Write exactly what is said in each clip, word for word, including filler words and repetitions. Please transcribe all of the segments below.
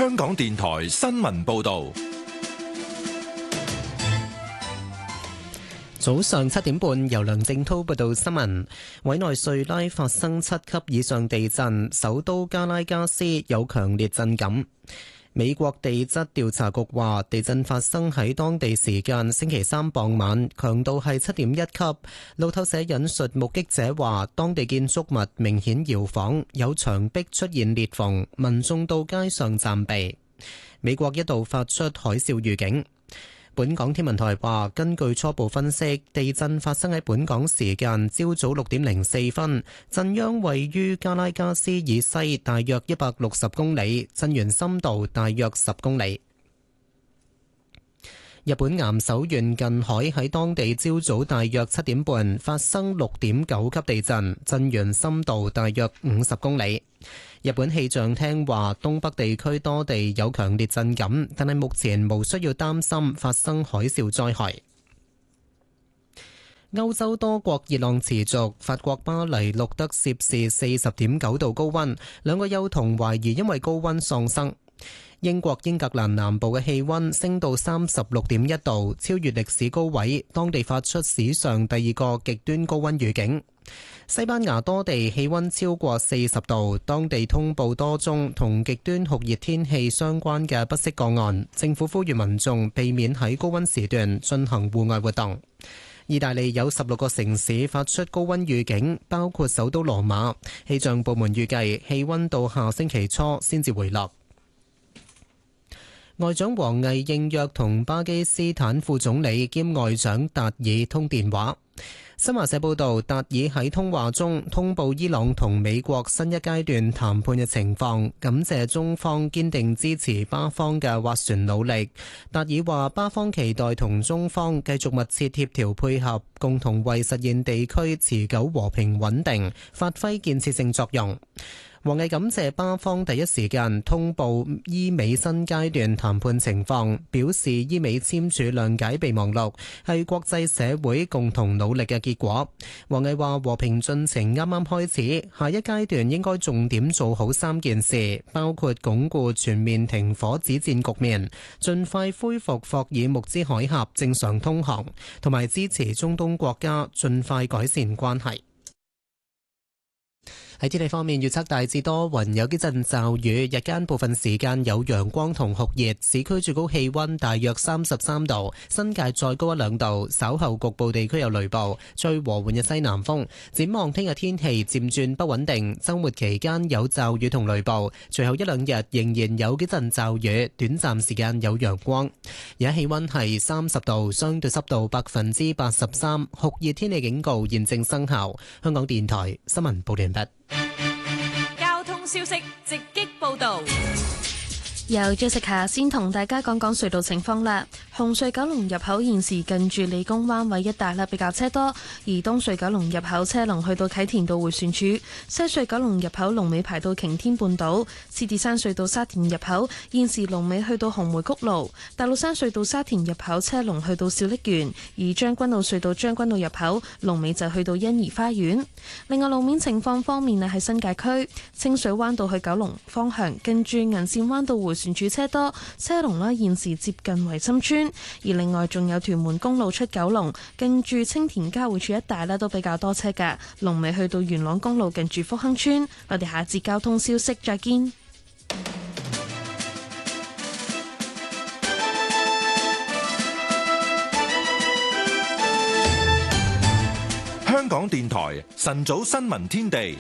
香港電台新聞報道。 早上七點半，由梁正滔報道新聞。委內瑞拉發生七級以上地震，首都加拉加斯有強烈震感。美國地質調查局話，地震發生喺當地時間星期三傍晚，強度係七點一級。路透社引述目擊者話，當地建築物明顯搖晃，有牆壁出現裂縫，民眾到街上暫避。美國一度發出海嘯預警。本港天文台話，根據初步分析，地震發生喺本港時間朝早六點零四分，震央位於加拉加斯以西大約一百六十公里，震源深度大約十公里。日本岩手縣近海喺當地朝早大約七點半發生六點九級地震，震源深度大約五十公里。日本氣象廳話，東北地區多地有強烈震感，但係目前無需要擔心發生海嘯災害。歐洲多國熱浪持續，法國巴黎錄得攝氏四十點九度高溫，兩個幼童懷疑因為高溫喪生。英國英格蘭南部嘅氣溫升到三十六點一度，超越歷史高位，當地發出史上第二個極端高溫預警。西班牙多地氣溫超過四十度，當地通報多宗同極端酷熱天氣相關嘅不適個案，政府呼籲民眾避免喺高溫時段進行戶外活動。意大利有十六個城市發出高溫預警，包括首都羅馬。氣象部門預計氣溫到下星期初先至回落。外長王毅應約同巴基斯坦副總理兼外長達爾通電話。新華社報道，達爾喺通話中通報伊朗同美國新一階段談判嘅情況，感謝中方堅定支持巴方嘅斡旋努力。達爾話，巴方期待同中方繼續密切協調配合，共同為實現地區持久和平穩定發揮建設性作用。王毅感謝巴方第一時間通報伊美新階段談判情況，表示伊美簽署諒解備忘錄係國際社會共同努力嘅結果。王毅話，和平進程啱啱開始，下一階段應該重點做好三件事，包括鞏固全面停火止戰局面，盡快恢復霍爾木茲海峽正常通航，同埋支持中東國家盡快改善關係。喺天氣方面，預測大致多雲，有幾陣驟雨，日間部分時間有陽光同酷熱，市區最高氣溫大約三十三度，新界再高一兩度，稍後局部地區有雷暴，吹和緩嘅西南風。展望聽日天氣漸轉不穩定，週末期間有驟雨同雷暴，隨後一兩日仍然有幾陣驟雨，短暫時間有陽光。而家氣溫係三十度，相對濕度百分之八十三，酷熱天氣警告現正生效。香港電台新聞報完畢。 交通消息直擊報道。 由 Jessica 先同大家講講隧道情況啦。紅隧九龍入口現時近住理工灣位一帶啦，比較車多；而東隧九龍入口車龍去到啟田道迴旋處，西隧九龍入口龍尾排到擎天半島，獅子山隧道沙田入口現時龍尾去到紅梅谷路，大老山隧道沙田入口車龍去到小瀝源，而將軍澳隧道將軍澳入口龍尾就去到欣怡花園。另外路面情況方面啊，喺新界區清水灣道去九龍方向，近住銀線灣道迴旋處車多，車龍啦現時接近維深村。而另外仲有屯門公路出九龍，近住青田交匯處一帶咧都比較多車㗎，龍尾去到元朗公路近住福亨村。我哋下節交通消息再見。 香港電台晨早新聞天地。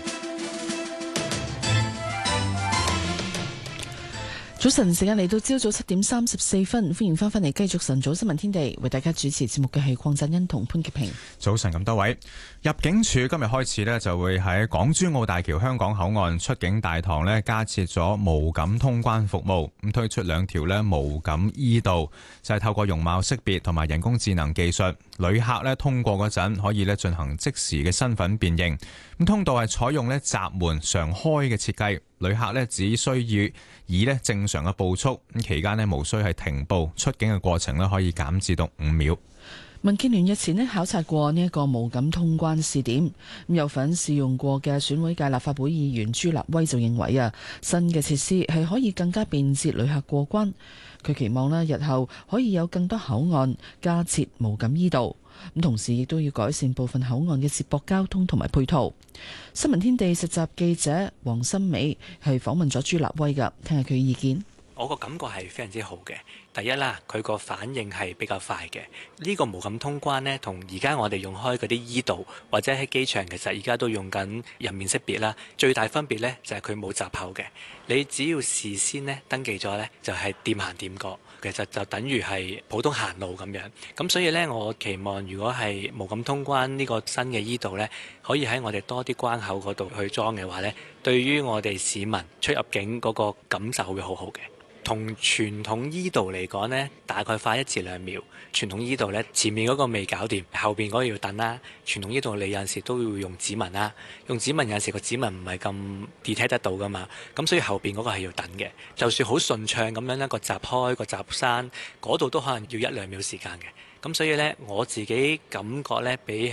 早晨時間嚟到朝早七點三十四分，歡迎翻返嚟繼續晨早新聞天地，為大家主持節目嘅係鄺振欣同潘潔平。 早晨咁多位，入境處今日開始呢，就會喺港珠澳大橋香港口岸出境大堂呢加設咗無感通關服務，咁推出兩條呢無感 E 道，就係透過容貌識別同埋人工智能技術，旅客呢通過嗰陣可以呢進行即時嘅身份辨認。咁通道係採用呢閘門常開嘅設計，旅客呢只需要以呢正常嘅步速，咁期間呢無需係停步，出境嘅過程呢可以減至到五秒。 民建聯日前呢考察過呢一個無感通關試點，咁有份試用過嘅選委界立法會議員朱立威就認為啊，新嘅設施係可以更加便捷旅客過關。佢期望呢日後可以有更多口岸加設無感醫道，咁同時亦都要改善部分口岸嘅接駁交通同埋配套。新聞天地實習記者黃心美係訪問咗朱立威㗎，聽下佢嘅意見。 我個感覺係非常之好嘅。第一啦，佢個反應係比較快嘅。呢個無感通關呢，同而家我哋用開嗰啲 e 道或者喺機場，其實而家都用緊人面識別啦。最大分別呢，就係佢冇閘口嘅，你只要事先呢登記咗呢，就係掂行掂過，其實就等於係普通行路咁樣。咁所以呢，我期望如果係無感通關呢個新嘅 e 道呢，可以喺我哋多啲關口嗰度去裝嘅話呢，對於我哋市民出入境嗰個感受會好好嘅。同傳統醫道嚟講呢，大概快一至兩秒。傳統醫道呢，前面嗰個未搞掂，後邊嗰個要等啦。傳統醫道你有陣時都會用指紋啦，用指紋有陣時個指紋唔係咁 detect 得到㗎嘛，咁所以後邊嗰個係要等嘅。就算好順暢咁樣，一個閘開個閘閂，嗰度都可能要一兩秒時間嘅。咁所以呢，我自己感覺呢，比